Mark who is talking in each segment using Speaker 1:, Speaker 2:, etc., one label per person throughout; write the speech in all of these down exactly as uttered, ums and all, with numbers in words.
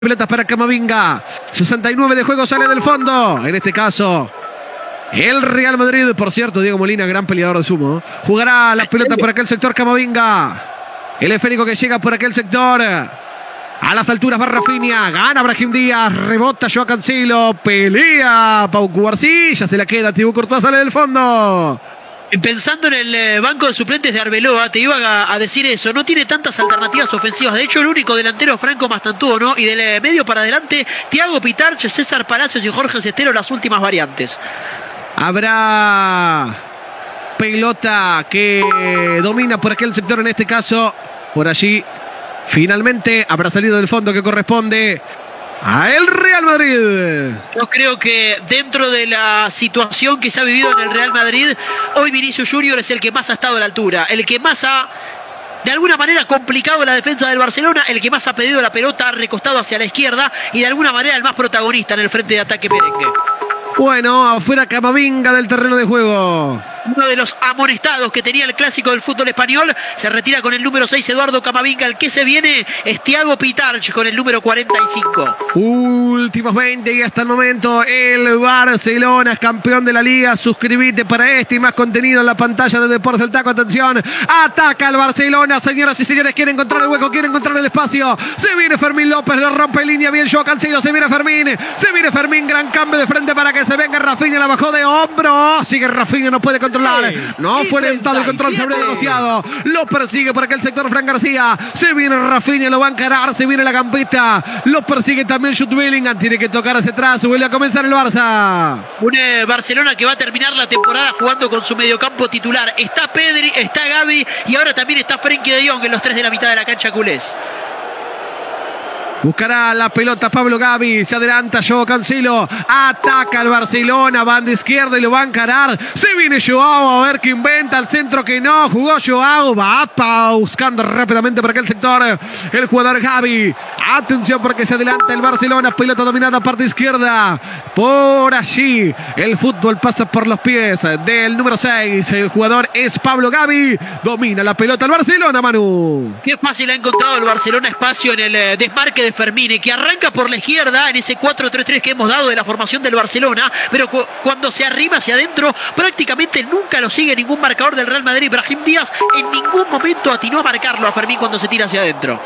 Speaker 1: Pelotas para Camavinga. sesenta y nueve de juego, sale del fondo. En este caso, el Real Madrid. Por cierto, Diego Molina, gran peleador de sumo. Jugará la pelota por aquel sector Camavinga. El esférico que llega por aquel sector. A las alturas va Rafinha. Gana Brahim Díaz. Rebota Joao Cancelo. Pelea Pau Cubarsí. Ya se la queda. Thibaut Courtois sale del fondo.
Speaker 2: Pensando en el eh, banco de suplentes de Arbeloa, te iba a, a decir eso. No tiene tantas alternativas ofensivas. De hecho, el único delantero Franco Mastantuono, ¿no? Y del eh, medio para adelante, Thiago Pitarch, César Palacios y Jorge Cestero, las últimas variantes.
Speaker 1: Habrá pelota que domina por aquel sector, en este caso, por allí. Finalmente habrá salido del fondo que corresponde a el Real Madrid.
Speaker 2: Yo creo que dentro de la situación que se ha vivido en el Real Madrid, hoy Vinicius Junior es el que más ha estado a la altura, el que más ha, de alguna manera, complicado la defensa del Barcelona, el que más ha pedido la pelota, ha recostado hacia la izquierda y de alguna manera el más protagonista en el frente de ataque merengue.
Speaker 1: Bueno, afuera Camavinga del terreno de juego.
Speaker 2: Uno de los amonestados que tenía el clásico del fútbol español se retira con el número seis, Eduardo Camavinga. El que se viene es Thiago Pitarch con el número cuarenta y cinco.
Speaker 1: Últimos veinte y hasta el momento el Barcelona es campeón de la Liga. Suscribite para este y más contenido en la pantalla de Deportes del Taco. Atención, ataca el Barcelona, señoras y señores. Quiere encontrar el hueco, quiere encontrar el espacio. Se viene Fermín López, lo rompe línea bien Joao Cancelo. Se viene Fermín, se viene Fermín. Gran cambio de frente para que se venga Rafinha. La bajó de hombro. Sigue Rafinha, no puede controlar. No fue lentado el control, se habría negociado. Lo persigue por aquel sector Fran García. Se viene Rafinha, lo va a encarar. Se viene la campista. Lo persigue también Jude Bellingham. Tiene que tocar hacia atrás. Vuelve a comenzar el Barça.
Speaker 2: Un eh, Barcelona que va a terminar la temporada jugando con su mediocampo titular. Está Pedri, está Gavi y ahora también está Frenkie de Jong en los tres de la mitad de la cancha culés.
Speaker 1: Buscará la pelota Pablo Gavi. Se adelanta Joao Cancelo. Ataca al Barcelona. Banda izquierda y lo va a encarar. Se viene Joao a ver qué inventa. El centro que no. Jugó Joao. Va buscando rápidamente por aquel sector el jugador Gavi. Atención porque se adelanta el Barcelona. Pelota dominada parte izquierda. Por allí. El fútbol pasa por los pies del número seis. El jugador es Pablo Gavi. Domina la pelota el Barcelona, Manu.
Speaker 2: Qué fácil ha encontrado el Barcelona espacio en el eh, desmarque de Fermín, que arranca por la izquierda en ese cuatro tres tres que hemos dado de la formación del Barcelona, pero cu cuando se arrima hacia adentro prácticamente nunca lo sigue ningún marcador del Real Madrid. Brahim Díaz en ningún momento atinó a marcarlo a Fermín cuando se tira hacia adentro.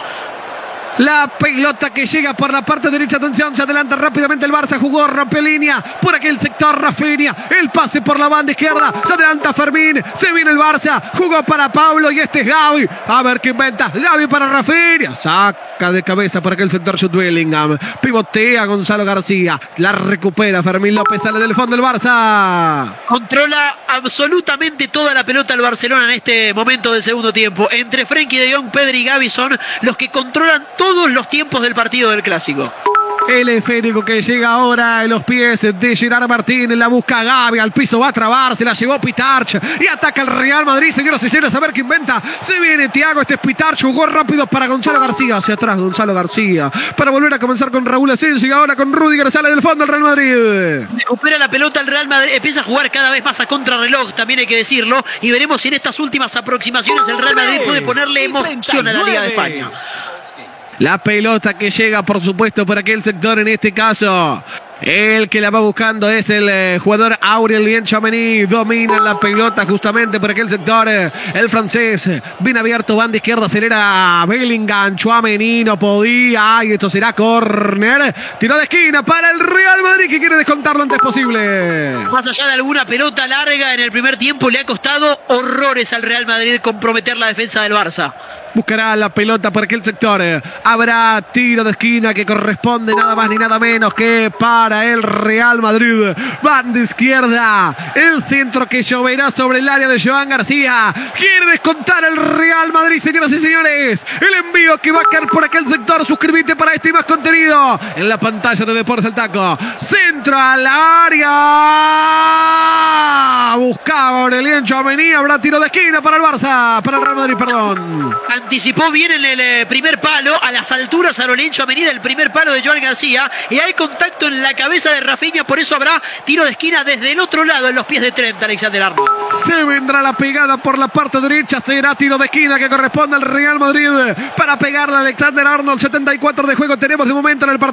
Speaker 1: La pelota que llega por la parte derecha, atención, se adelanta rápidamente el Barça, jugó, rompe línea, por aquel sector Rafinha, el pase por la banda izquierda, se adelanta Fermín, se viene el Barça, jugó para Pablo y este es Gavi, a ver qué inventa, Gavi para Rafinha, saca de cabeza por aquel sector Jude Bellingham, pivotea Gonzalo García, la recupera Fermín López, sale del fondo el Barça.
Speaker 2: Controla absolutamente toda la pelota el Barcelona en este momento del segundo tiempo, entre Frenkie de Jong, Pedri y Gavi son los que controlan todo todos los tiempos del partido del clásico.
Speaker 1: El esférico que llega ahora en los pies de Gerard Martín, la busca Gavi, al piso va a trabar, se la llevó Pitarch y ataca el Real Madrid, señoras y señores, a ver qué inventa. Se viene Thiago, este es Pitarch, jugó rápido para Gonzalo García, hacia atrás Gonzalo García, para volver a comenzar con Raúl Asensio y ahora con Rüdiger, sale del fondo el Real Madrid.
Speaker 2: Recupera la pelota el Real Madrid, empieza a jugar cada vez más a contrarreloj, también hay que decirlo, y veremos si en estas últimas aproximaciones el Real Madrid puede ponerle emoción a la Liga de España.
Speaker 1: La pelota que llega, por supuesto, por aquel sector, en este caso. El que la va buscando es el eh, jugador Aurélien Tchouaméni. Domina la pelota justamente por aquel sector. Eh, el francés, bien abierto, banda izquierda, acelera Bellingham. Tchouaméni no podía. Y esto será córner. Tiro de esquina para el Real Madrid que quiere descontar lo antes posible.
Speaker 2: Más allá de alguna pelota larga en el primer tiempo, le ha costado horrores al Real Madrid comprometer la defensa del Barça.
Speaker 1: Buscará la pelota por aquel sector. Habrá tiro de esquina que corresponde nada más ni nada menos que para el Real Madrid. Banda izquierda. El centro que lloverá sobre el área de Joao García. Quiere descontar el Real Madrid, señoras y señores. El envío que va a caer por aquel sector. Suscríbete para este y más contenido en la pantalla de Deportes del Taco. Centro al área. Buscaba Aurélien Tchouaméni. Habrá tiro de esquina para el Barça. Para el Real Madrid, perdón.
Speaker 2: anticipó bien en el eh, primer palo, a las alturas a Lorenzo Avenida, el primer palo de Joan García, y hay contacto en la cabeza de Rafinha, por eso habrá tiro de esquina desde el otro lado, en los pies de Trent Alexander-Arnold.
Speaker 1: Se vendrá la pegada por la parte derecha, será tiro de esquina que corresponde al Real Madrid para pegarle a Alexander-Arnold. setenta y cuatro de juego tenemos de momento en el partido.